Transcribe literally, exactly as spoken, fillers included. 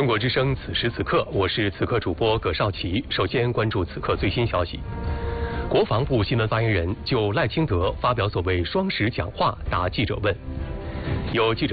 中国之声此时此刻，我是此刻主播葛少奇。首先关注此刻最新消息。国防部新闻发言人就赖清德发表所谓双十讲话答记者问，有记者。